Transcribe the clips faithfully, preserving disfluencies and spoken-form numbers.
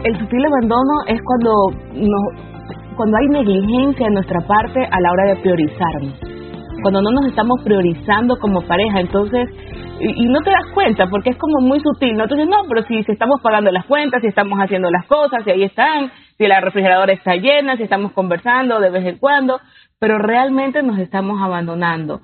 el sutil abandono es cuando, nos, cuando hay negligencia de nuestra parte a la hora de priorizarnos. Cuando no nos estamos priorizando como pareja, entonces, y, y no te das cuenta porque es como muy sutil, ¿no? Entonces, no, pero si, si estamos pagando las cuentas, si estamos haciendo las cosas, si ahí están, si la refrigeradora está llena, si estamos conversando de vez en cuando, pero realmente nos estamos abandonando.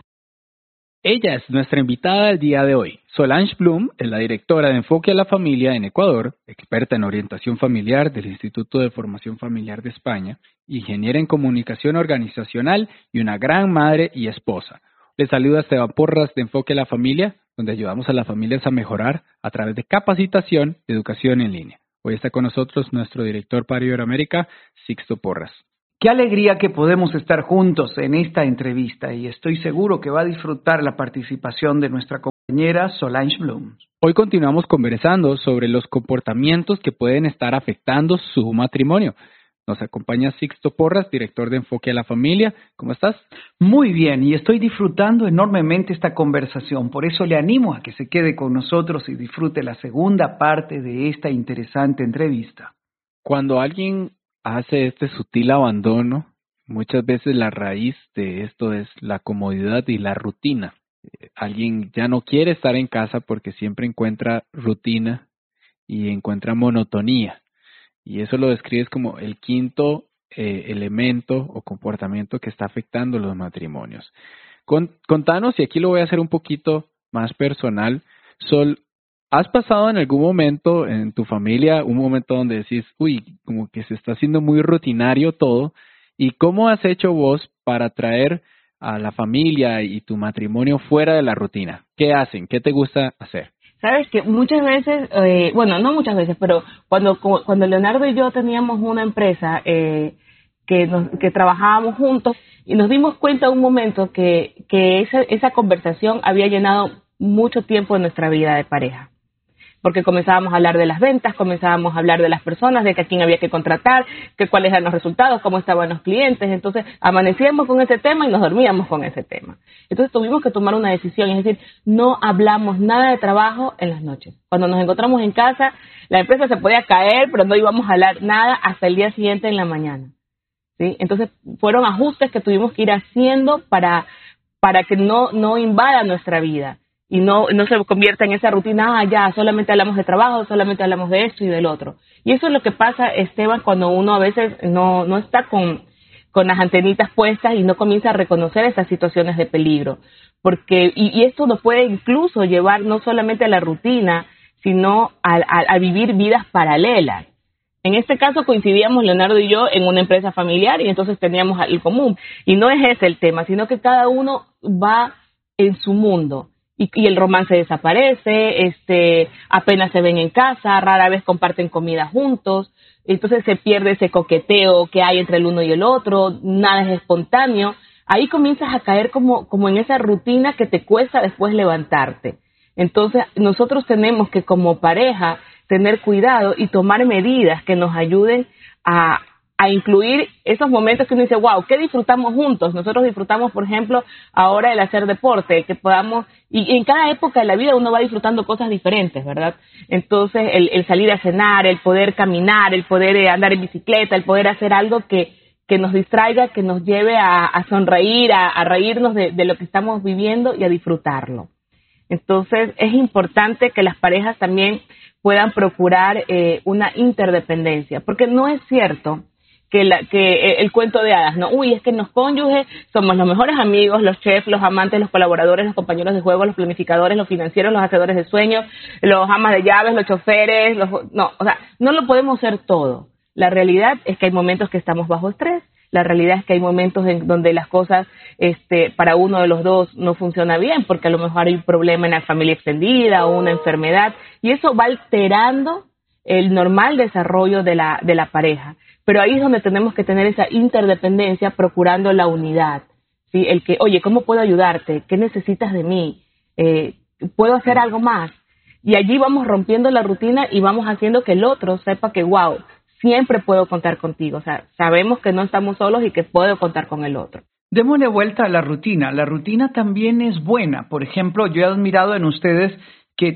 Ella es nuestra invitada del día de hoy. Solange Bloom es la directora de Enfoque a la Familia en Ecuador, experta en orientación familiar del Instituto de Formación Familiar de España, ingeniera en comunicación organizacional y una gran madre y esposa. Les saluda Esteban Porras de Enfoque a la Familia, donde ayudamos a las familias a mejorar a través de capacitación y educación en línea. Hoy está con nosotros nuestro director para Iberoamérica, Sixto Porras. Qué alegría que podemos estar juntos en esta entrevista y estoy seguro que va a disfrutar la participación de nuestra compañera Solange Bloom. Hoy continuamos conversando sobre los comportamientos que pueden estar afectando su matrimonio. Nos acompaña Sixto Porras, director de Enfoque a la Familia. ¿Cómo estás? Muy bien, y estoy disfrutando enormemente esta conversación. Por eso le animo a que se quede con nosotros y disfrute la segunda parte de esta interesante entrevista. Cuando alguien hace este sutil abandono, muchas veces la raíz de esto es la comodidad y la rutina. Alguien ya no quiere estar en casa porque siempre encuentra rutina y encuentra monotonía. Y eso lo describes como el quinto eh, elemento o comportamiento que está afectando los matrimonios. Con, contanos, y aquí lo voy a hacer un poquito más personal, Sol, ¿has pasado en algún momento en tu familia un momento donde decís, uy, como que se está haciendo muy rutinario todo? ¿Y cómo has hecho vos para traer a la familia y tu matrimonio fuera de la rutina? ¿Qué hacen? ¿Qué te gusta hacer? Sabes que muchas veces, eh, bueno, no muchas veces, pero cuando cuando Leonardo y yo teníamos una empresa eh, que nos, que trabajábamos juntos y nos dimos cuenta un momento que, que esa, esa conversación había llenado mucho tiempo en nuestra vida de pareja. Porque comenzábamos a hablar de las ventas, comenzábamos a hablar de las personas, de que a quién había que contratar, que cuáles eran los resultados, cómo estaban los clientes. Entonces, amanecíamos con ese tema y nos dormíamos con ese tema. Entonces, tuvimos que tomar una decisión, es decir, no hablamos nada de trabajo en las noches. Cuando nos encontramos en casa, la empresa se podía caer, pero no íbamos a hablar nada hasta el día siguiente en la mañana, ¿sí? Entonces, fueron ajustes que tuvimos que ir haciendo para, para que no, no invada nuestra vida. Y no, no se convierta en esa rutina, ah, ya, solamente hablamos de trabajo, solamente hablamos de esto y del otro. Y eso es lo que pasa, Esteban, cuando uno a veces no, no está con, con las antenitas puestas y no comienza a reconocer esas situaciones de peligro. Porque, y, y esto nos puede incluso llevar no solamente a la rutina, sino a, a, a vivir vidas paralelas. En este caso coincidíamos Leonardo y yo en una empresa familiar y entonces teníamos el común. Y no es ese el tema, sino que cada uno va en su mundo. Y, y el romance desaparece, este, apenas se ven en casa, rara vez comparten comida juntos, entonces se pierde ese coqueteo que hay entre el uno y el otro, nada es espontáneo. Ahí comienzas a caer como, como en esa rutina que te cuesta después levantarte. Entonces nosotros tenemos que como pareja tener cuidado y tomar medidas que nos ayuden a a incluir esos momentos que uno dice, wow, ¿qué disfrutamos juntos? Nosotros disfrutamos, por ejemplo, ahora el hacer deporte, que podamos, y en cada época de la vida uno va disfrutando cosas diferentes, ¿verdad? Entonces, el, el salir a cenar, el poder caminar, el poder eh, andar en bicicleta, el poder hacer algo que, que nos distraiga, que nos lleve a, a sonreír, a, a reírnos de, de lo que estamos viviendo y a disfrutarlo. Entonces, es importante que las parejas también puedan procurar eh, una interdependencia, porque no es cierto que, la, que el cuento de hadas, ¿no? Uy, es que los cónyuges somos los mejores amigos, los chefs, los amantes, los colaboradores, los compañeros de juego, los planificadores, los financieros, los hacedores de sueños, los amas de llaves, los choferes, los, no, o sea, no lo podemos ser todo. La realidad es que hay momentos que estamos bajo estrés, la realidad es que hay momentos en donde las cosas este, para uno de los dos no funciona bien, porque a lo mejor hay un problema en la familia extendida o una enfermedad, y eso va alterando el normal desarrollo de la, de la pareja. Pero ahí es donde tenemos que tener esa interdependencia procurando la unidad, ¿sí? El que, oye, ¿cómo puedo ayudarte? ¿Qué necesitas de mí? Eh, ¿Puedo hacer algo más? Y allí vamos rompiendo la rutina y vamos haciendo que el otro sepa que, wow, siempre puedo contar contigo. O sea, sabemos que no estamos solos y que puedo contar con el otro. Démosle vuelta a la rutina. La rutina también es buena. Por ejemplo, yo he admirado en ustedes que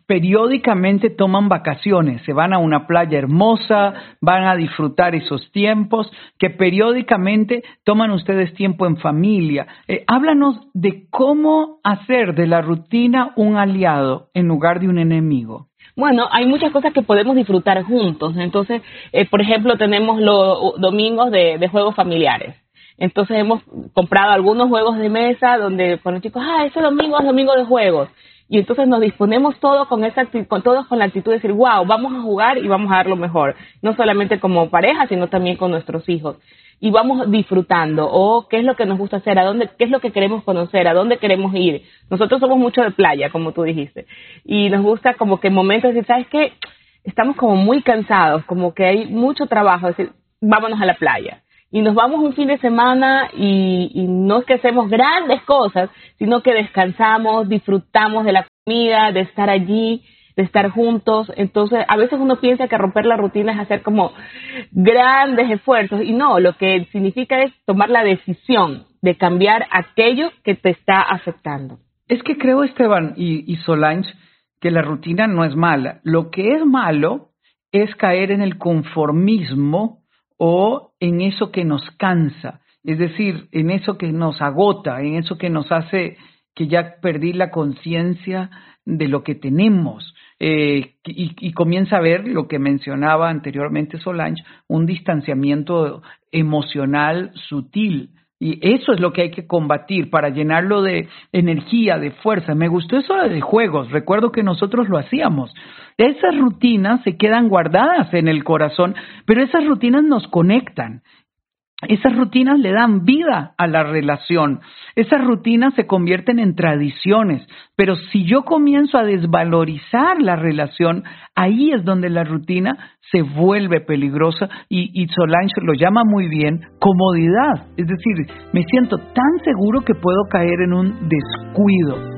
periódicamente toman vacaciones, se van a una playa hermosa, van a disfrutar esos tiempos, que periódicamente toman ustedes tiempo en familia. Eh, háblanos de cómo hacer de la rutina un aliado en lugar de un enemigo. Bueno, hay muchas cosas que podemos disfrutar juntos. Entonces, eh, por ejemplo, tenemos los domingos de, de juegos familiares. Entonces hemos comprado algunos juegos de mesa donde con los chicos, ah, ese domingo es domingo de juegos. Y entonces nos disponemos todos con esa con todos con la actitud de decir, wow, vamos a jugar y vamos a dar lo mejor. No solamente como pareja, sino también con nuestros hijos. Y vamos disfrutando, o oh, qué es lo que nos gusta hacer, a dónde, qué es lo que queremos conocer, a dónde queremos ir. Nosotros somos mucho de playa, como tú dijiste. Y nos gusta como que en momentos de decir, ¿sabes qué? Estamos como muy cansados, como que hay mucho trabajo, es decir, vámonos a la playa. Y nos vamos un fin de semana y, y no es que hacemos grandes cosas, sino que descansamos, disfrutamos de la comida, de estar allí, de estar juntos. Entonces, a veces uno piensa que romper la rutina es hacer como grandes esfuerzos. Y no, lo que significa es tomar la decisión de cambiar aquello que te está afectando. Es que creo, Esteban y, y Solange, que la rutina no es mala. Lo que es malo es caer en el conformismo o en eso que nos cansa, es decir, en eso que nos agota, en eso que nos hace que ya perdí la conciencia de lo que tenemos, eh, y, y comienza a ver lo que mencionaba anteriormente Solange, un distanciamiento emocional sutil. Y eso es lo que hay que combatir para llenarlo de energía, de fuerza. Me gustó eso de juegos, recuerdo que nosotros lo hacíamos. Esas rutinas se quedan guardadas en el corazón, pero esas rutinas nos conectan. Esas rutinas le dan vida a la relación. Esas rutinas se convierten en tradiciones. Pero si yo comienzo a desvalorizar la relación, ahí es donde la rutina se vuelve peligrosa y, y Solange lo llama muy bien, comodidad. Es decir, me siento tan seguro que puedo caer en un descuido.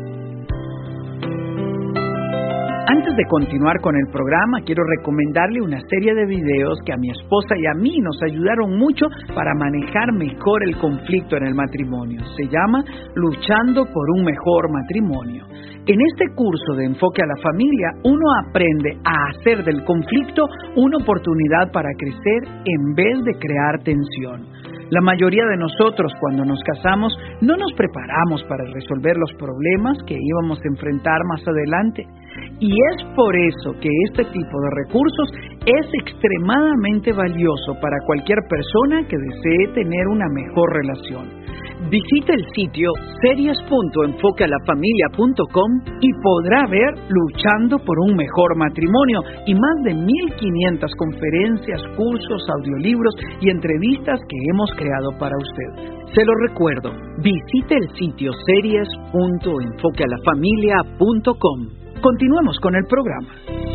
Antes de continuar con el programa, quiero recomendarle una serie de videos que a mi esposa y a mí nos ayudaron mucho para manejar mejor el conflicto en el matrimonio. Se llama Luchando por un mejor matrimonio. En este curso de Enfoque a la Familia, uno aprende a hacer del conflicto una oportunidad para crecer en vez de crear tensión. La mayoría de nosotros, cuando nos casamos, no nos preparamos para resolver los problemas que íbamos a enfrentar más adelante. Y es por eso que este tipo de recursos es extremadamente valioso para cualquier persona que desee tener una mejor relación. Visite el sitio series punto enfoque a la familia punto com y podrá ver Luchando por un mejor matrimonio y más de mil quinientas conferencias, cursos, audiolibros y entrevistas que hemos creado para usted. Se lo recuerdo, visite el sitio series punto enfoque a la familia punto com. Continuemos con el programa.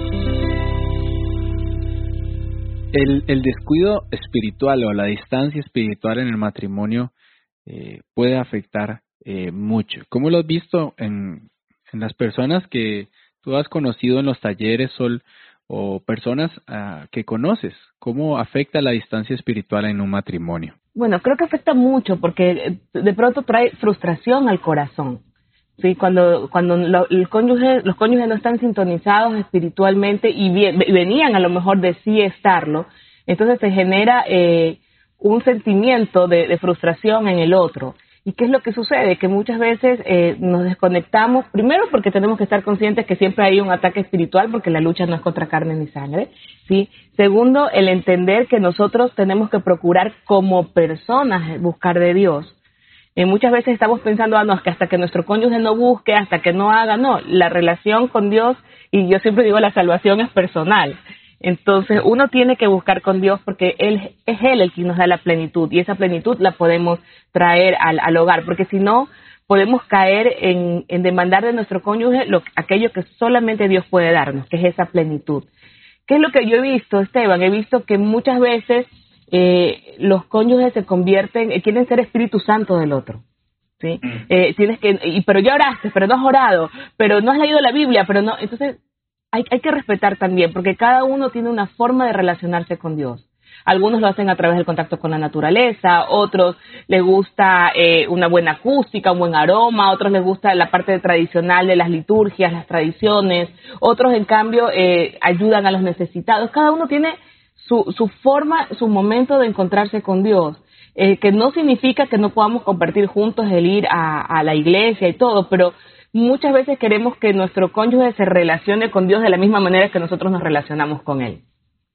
El, el descuido espiritual o la distancia espiritual en el matrimonio eh, puede afectar eh, mucho. ¿Cómo lo has visto en, en las personas que tú has conocido en los talleres, Sol, o personas uh, que conoces? ¿Cómo afecta la distancia espiritual en un matrimonio? Bueno, creo que afecta mucho porque de pronto trae frustración al corazón. Sí, cuando cuando lo, el cónyuge, los cónyuges no están sintonizados espiritualmente y, bien, y venían a lo mejor de sí estarlo, entonces se genera eh, un sentimiento de, de frustración en el otro. ¿Y qué es lo que sucede? Que muchas veces eh, nos desconectamos, primero porque tenemos que estar conscientes que siempre hay un ataque espiritual porque la lucha no es contra carne ni sangre, ¿sí? Segundo, el entender que nosotros tenemos que procurar como personas buscar de Dios. Eh, muchas veces estamos pensando, ah, no, es que hasta que nuestro cónyuge no busque, hasta que no haga, no, la relación con Dios, y yo siempre digo, la salvación es personal. Entonces, uno tiene que buscar con Dios porque Él es Él el que nos da la plenitud, y esa plenitud la podemos traer al, al hogar, porque si no, podemos caer en, en demandar de nuestro cónyuge lo, aquello que solamente Dios puede darnos, que es esa plenitud. ¿Qué es lo que yo he visto, Esteban? He visto que muchas veces Eh, los cónyuges se convierten, eh, quieren ser Espíritu Santo del otro, ¿sí? Mm. Eh, tienes que, y, pero ya oraste, pero no has orado, pero no has leído la Biblia, pero no, entonces hay, hay que respetar también, porque cada uno tiene una forma de relacionarse con Dios. Algunos lo hacen a través del contacto con la naturaleza, otros les gusta eh, una buena acústica, un buen aroma, otros les gusta la parte tradicional de las liturgias, las tradiciones, otros en cambio eh, ayudan a los necesitados. Cada uno tiene su, su forma, su momento de encontrarse con Dios, eh, que no significa que no podamos compartir juntos el ir a, a la iglesia y todo, pero muchas veces queremos que nuestro cónyuge se relacione con Dios de la misma manera que nosotros nos relacionamos con Él.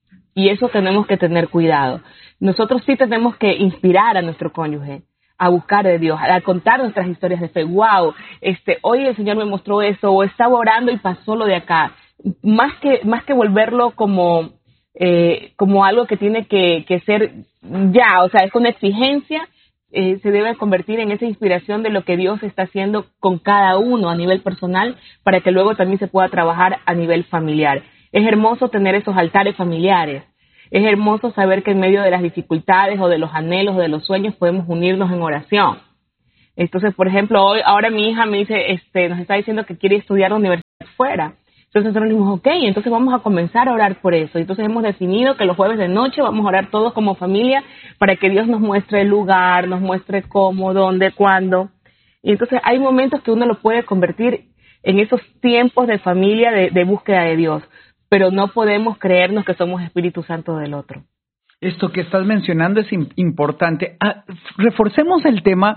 Y eso tenemos que tener cuidado. Nosotros sí tenemos que inspirar a nuestro cónyuge a buscar de Dios, a contar nuestras historias de fe. Wow, este, hoy el Señor me mostró eso, o estaba orando y pasó lo de acá. Más que, más que volverlo como, eh, como algo que tiene que, que ser ya, o sea, es una exigencia. Eh, se debe convertir en esa inspiración de lo que Dios está haciendo con cada uno a nivel personal para que luego también se pueda trabajar a nivel familiar. Es hermoso tener esos altares familiares. Es hermoso saber que en medio de las dificultades o de los anhelos o de los sueños podemos unirnos en oración. Entonces, por ejemplo, hoy ahora mi hija me dice, este, nos está diciendo que quiere estudiar la universidad fuera. Entonces nosotros dijimos, ok, entonces vamos a comenzar a orar por eso. Entonces hemos definido que los jueves de noche vamos a orar todos como familia para que Dios nos muestre el lugar, nos muestre cómo, dónde, cuándo. Y entonces hay momentos que uno lo puede convertir en esos tiempos de familia, de, de búsqueda de Dios, pero no podemos creernos que somos Espíritu Santo del otro. Esto que estás mencionando es importante. Ah, reforcemos el tema.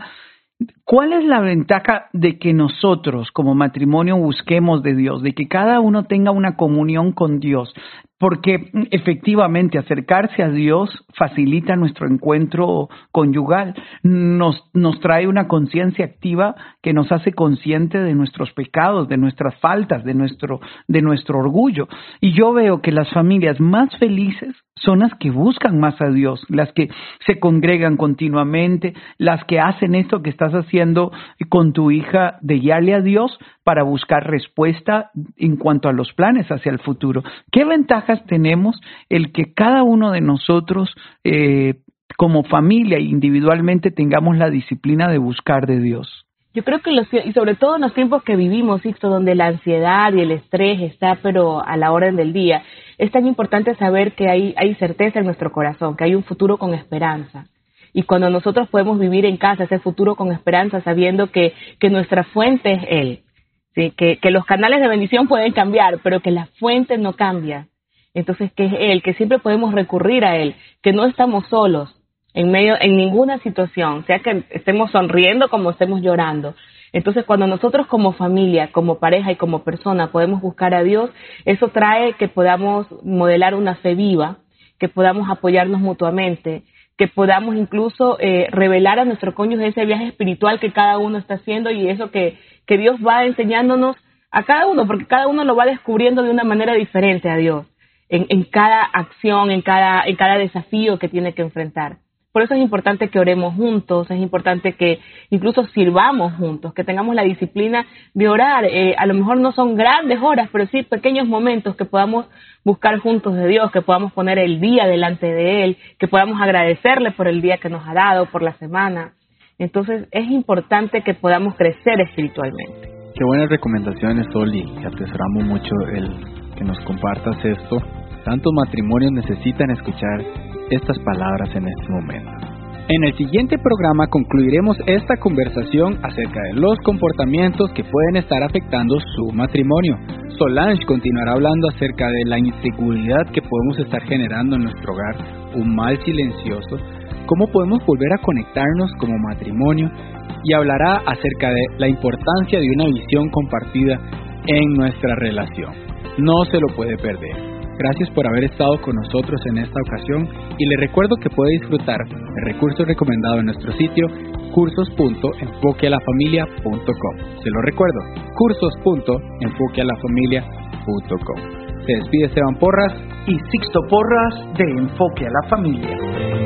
¿Cuál es la ventaja de que nosotros como matrimonio busquemos de Dios, de que cada uno tenga una comunión con Dios? Porque efectivamente acercarse a Dios facilita nuestro encuentro conyugal, nos, nos trae una conciencia activa que nos hace consciente de nuestros pecados, de nuestras faltas, de nuestro, de nuestro orgullo. Y yo veo que las familias más felices son las que buscan más a Dios, las que se congregan continuamente, las que hacen esto que estás haciendo con tu hija, de guiarle a Dios para buscar respuesta en cuanto a los planes hacia el futuro. ¿Qué ventajas tenemos el que cada uno de nosotros eh, como familia e individualmente tengamos la disciplina de buscar de Dios? Yo creo que, los, y sobre todo en los tiempos que vivimos, Sixto, donde la ansiedad y el estrés está pero a la orden del día, es tan importante saber que hay, hay certeza en nuestro corazón, que hay un futuro con esperanza. Y cuando nosotros podemos vivir en casa ese futuro con esperanza, sabiendo que, que nuestra fuente es Él, ¿sí? que, que los canales de bendición pueden cambiar, pero que la fuente no cambia. Entonces, que es Él, que siempre podemos recurrir a Él, que no estamos solos en medio, en ninguna situación, sea que estemos sonriendo como estemos llorando. Entonces, cuando nosotros como familia, como pareja y como persona podemos buscar a Dios, eso trae que podamos modelar una fe viva, que podamos apoyarnos mutuamente, que podamos incluso eh, revelar a nuestro cónyuge ese viaje espiritual que cada uno está haciendo y eso que, que Dios va enseñándonos a cada uno, porque cada uno lo va descubriendo de una manera diferente a Dios, en, en cada acción, en cada, en cada desafío que tiene que enfrentar. Por eso es importante que oremos juntos, es importante que incluso sirvamos juntos, que tengamos la disciplina de orar. Eh, a lo mejor no son grandes horas, pero sí pequeños momentos que podamos buscar juntos de Dios, que podamos poner el día delante de Él, que podamos agradecerle por el día que nos ha dado, por la semana. Entonces es importante que podamos crecer espiritualmente. Qué buenas recomendaciones, Oli. Te atesoramos mucho el que nos compartas esto. Tantos matrimonios necesitan escuchar estas palabras en este momento. En el siguiente programa concluiremos esta conversación acerca de los comportamientos que pueden estar afectando su matrimonio. Solange continuará hablando acerca de la inseguridad que podemos estar generando en nuestro hogar, un mal silencioso, cómo podemos volver a conectarnos como matrimonio, y hablará acerca de la importancia de una visión compartida en nuestra relación. No se lo puede perder. Gracias por haber estado con nosotros en esta ocasión y le recuerdo que puede disfrutar el recurso recomendado en nuestro sitio cursos punto enfoque a la familia punto com. Se lo recuerdo, cursos punto enfoque a la familia punto com. Se despide Esteban Porras y Sixto Porras de Enfoque a la Familia.